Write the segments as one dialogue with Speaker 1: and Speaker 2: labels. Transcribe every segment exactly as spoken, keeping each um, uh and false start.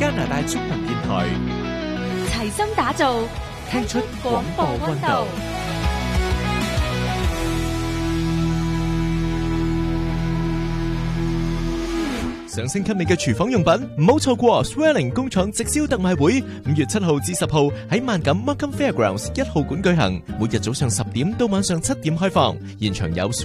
Speaker 1: 加拿大中文電台，
Speaker 2: 齊心打造，
Speaker 1: 聽出廣播溫度。想升級你嘅廚房用品，唔好錯過 Swelling 工廠直銷特賣會，五月七號至十號喺萬錦 Markham Fairgrounds 一號館舉行，每日早上十點到晚上七點開放。現場有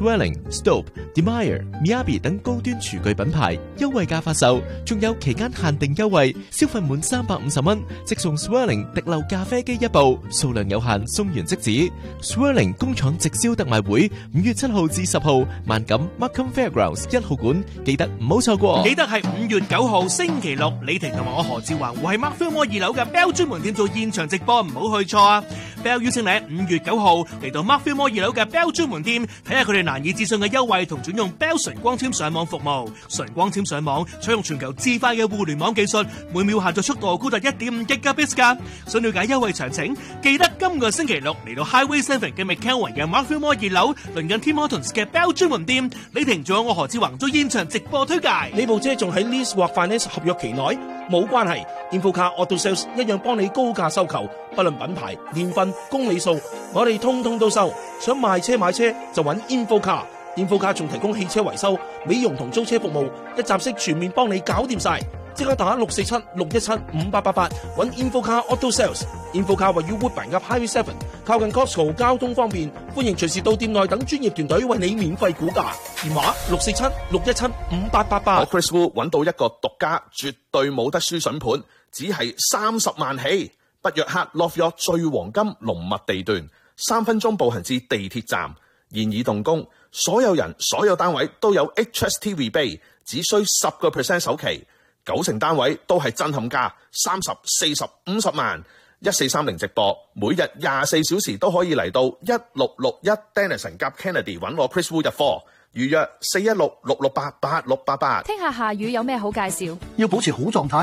Speaker 1: Swelling、Stope、Demire、Miyabi 等高端廚具品牌優惠價發售，仲有期間限定優惠，消費滿三百五十蚊即送 Swelling 滴漏咖啡機一部，數量有限，送完即止。Swelling 工廠直銷特賣會五月七號至十號，萬錦 Markham Fairgrounds 一號館，記得唔好錯過。
Speaker 3: 記得係五月九號星期六，李婷同埋我何志華會喺 Markham Mall 二樓嘅 Bell 專門店做現場直播，唔好去錯啊 ！Bell 邀請你喺五月九號嚟到 Markham Mall 二樓嘅 Bell 專門店，睇下佢哋難以置信嘅優惠同轉用 Bell 純光纖上網服務。純光纖上網採用全球至快嘅互聯網技術，每秒下載速度高達一點五 Gigabits 噶。想了解優惠詳情，記得今個星期六嚟到 Highway Seven 嘅 McKelvin 嘅 Markham Mall 二樓，鄰近 Tim Hortons 嘅 Bell 專門店，李婷仲有我何志華做現場直播推介。
Speaker 4: 呢部車仲喺 lease 或 finance 合約期內，冇關係。InfoCar Auto Sales 一樣幫你高價收購，不論品牌、年份、公里數，我哋通通都收。想賣車買車就揾 InfoCar。InfoCar 仲提供汽車維修、美容同租車服務，一站式全面幫你搞掂晒。即刻打六四七六一七五八八八揾 InfoCar Auto Sales。InfoCar 位於 Woodbine 嘅 Highway Seven， 靠近 Costco， 交通方便，歡迎隨時到店內等專業團隊為你免費估價。電話六四七六一七五八八八。
Speaker 5: 我 Chris Wu 揾到一個獨家，絕對冇得輸筍盤，只係三十萬起。北約克 Love York 最黃金濃密地段，三分鐘步行至地鐵站，現已動工。所有人、所有單位都有 H S T rebate， 只需十個 percent 首期。九成單位都係震撼價，三十、四十、五十萬，一四三零直播，每日廿四小時都可以嚟到一六六一 Denison 夾 Kennedy 揾我 Chris Wu 入貨，預約四一六六六八八六八八。
Speaker 2: 聽下下雨有咩好介紹？
Speaker 6: 要保持好狀態。